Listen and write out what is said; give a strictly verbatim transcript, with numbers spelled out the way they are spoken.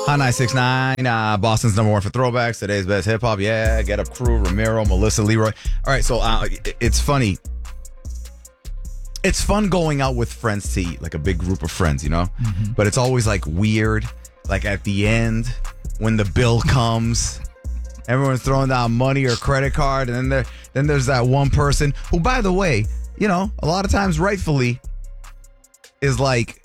Hot nine six nine, uh, Boston's number one for throwbacks. Today's best hip hop. Yeah, Get Up Crew, Ramiro, Melissa, Leroy. All right, so uh, it, it's funny. It's fun going out with friends to eat, like a big group of friends, you know? Mm-hmm. But it's always like weird, like at the end when the bill comes, everyone's throwing down money or credit card, and then there, then there's that one person who, by the way, you know, a lot of times rightfully is like